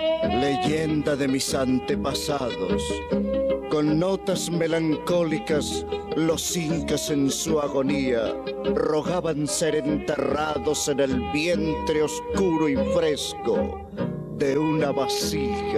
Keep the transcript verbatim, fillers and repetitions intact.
leyenda de mis antepasados. Con notas melancólicas, los incas en su agonía rogaban ser enterrados en el vientre oscuro y fresco de una vasija